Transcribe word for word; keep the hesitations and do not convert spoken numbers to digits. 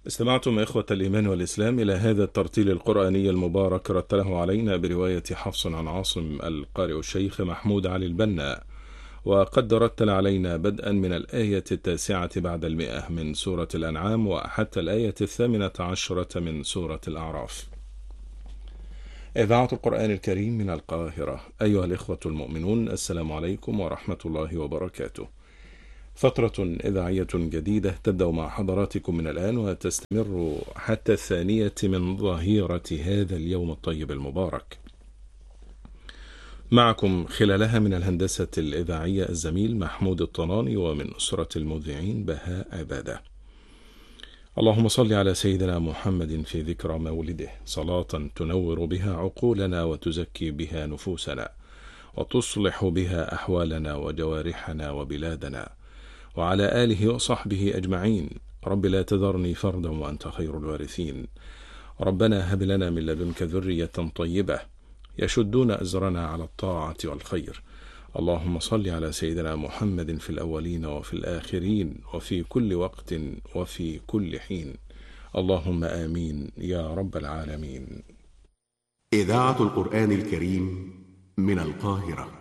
استمعتم إخوة الإيمان والإسلام إلى هذا الترتيل القرآني المبارك رتله علينا برواية حفص عن عاصم القارئ الشيخ محمود علي البنا، وقد رتل علينا بدءا من الآية التاسعة بعد المئة من سورة الأنعام وحتى الآية الثامنة عشرة من سورة الأعراف. إذاعة القرآن الكريم من القاهرة. أيها الإخوة المؤمنون، السلام عليكم ورحمة الله وبركاته. فترة إذاعية جديدة تبدأ مع حضراتكم من الآن وتستمر حتى الثانية من ظهيرة هذا اليوم الطيب المبارك. معكم خلالها من الهندسة الإذاعية الزميل محمود الطناني، ومن أسرة المذيعين بهاء عبادة. اللهم صل على سيدنا محمد في ذكرى مولده صلاة تنور بها عقولنا وتزكي بها نفوسنا وتصلح بها أحوالنا وجوارحنا وبلادنا، وعلى آله وصحبه أجمعين. رب لا تذرني فردا وأنت خير الوارثين. ربنا هب لنا من لدنك ذرية طيبة يشدون أزرنا على الطاعة والخير. اللهم صل على سيدنا محمد في الأولين وفي الآخرين وفي كل وقت وفي كل حين. اللهم آمين يا رب العالمين. إذاعة القرآن الكريم من القاهرة.